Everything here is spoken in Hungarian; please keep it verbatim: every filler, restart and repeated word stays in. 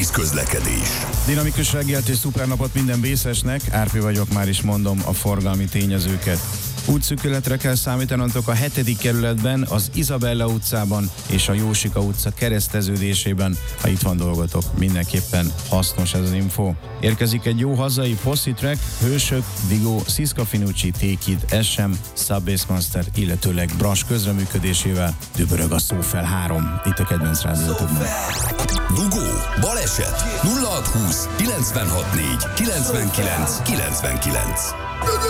közlekedés. Dinamikus reggelt és szupernapot minden vészesnek, Árpi vagyok, már is mondom a forgalmi tényezőket. Útszűkületre kell számítanatok a hetedik kerületben, az Izabella utcában és a Jósika utca kereszteződésében. Ha itt van dolgotok, mindenképpen hasznos ez az info. Érkezik egy jó hazai poszi track, Hősök, Viggo, Siska Finucci, Tékid, es em, Subbase Master, illetőleg Brass közreműködésével. Dübörög a Szófel három, itt a kedvenc rádiótokban. Dugó, baleset, nulla hat húsz, kilencvenhat négy, kilencvenkilenc, kilencvenkilenc.